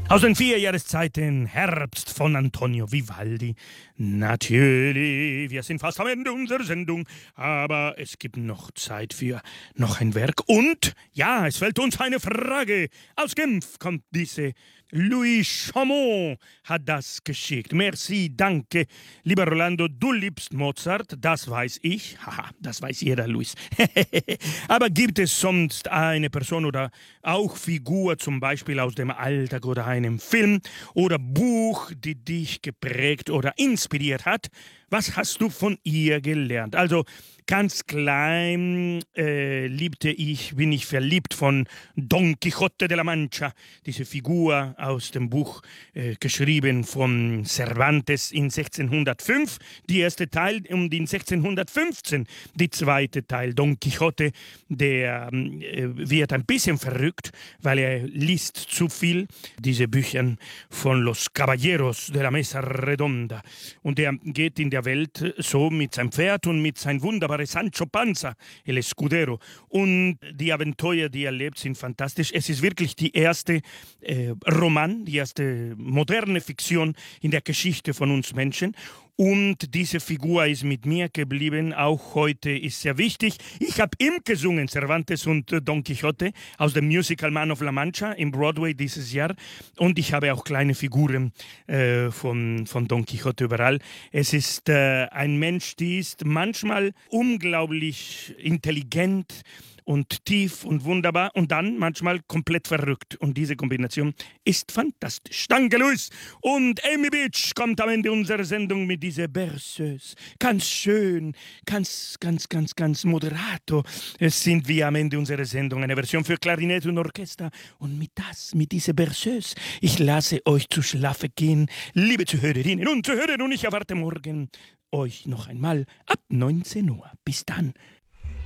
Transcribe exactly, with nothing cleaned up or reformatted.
Aus den vier Jahreszeiten Herbst von Antonio Vivaldi. Natürlich, wir sind fast am Ende unserer Sendung, aber es gibt noch Zeit für noch ein Werk. Und, ja, es fällt uns eine Frage. Aus Genf kommt diese. Louis Chaumont hat das geschickt. Merci, danke. Lieber Rolando, du liebst Mozart, das weiß ich. Haha, das weiß jeder, Luis. Aber gibt es sonst eine Person oder auch Figur, zum Beispiel aus dem Alltag oder einem Film oder Buch, die dich geprägt oder inspiriert hat? Was hast du von ihr gelernt? Also ganz klein äh, liebte ich, bin ich verliebt von Don Quixote de la Mancha, diese Figur aus dem Buch, äh, geschrieben von Cervantes in sechzehnhundertfünf, die erste Teil, und in sechzehnhundertfünfzehn die zweite Teil. Don Quixote, der äh, wird ein bisschen verrückt, weil er liest zu viel, diese Bücher von Los Caballeros de la Mesa Redonda, und er geht in der Welt so mit seinem Pferd und mit seinem wunderbaren Sancho Panza, el Escudero. Und die Abenteuer, die er lebt, sind fantastisch. Es ist wirklich die erste äh, Roman, die erste moderne Fiktion in der Geschichte von uns Menschen. Und diese Figur ist mit mir geblieben, auch heute ist sehr wichtig. Ich habe ihm gesungen, Cervantes und Don Quixote, aus dem Musical Man of La Mancha im Broadway dieses Jahr. Und ich habe auch kleine Figuren äh, von, von Don Quixote überall. Es ist äh, ein Mensch, der ist manchmal unglaublich intelligent und tief und wunderbar und dann manchmal komplett verrückt. Und diese Kombination ist fantastisch. Danke, Luis. Und Amy Beach kommt am Ende unserer Sendung mit dieser Berceuse. Ganz schön, ganz, ganz, ganz, ganz moderato. Es sind wir am Ende unserer Sendung, eine Version für Klarinette und Orchester. Und mit das, mit dieser Berceuse, ich lasse euch zu Schlafe gehen. Liebe Zuhörerinnen und Zuhörer, und ich erwarte morgen euch noch einmal ab neunzehn Uhr. Bis dann.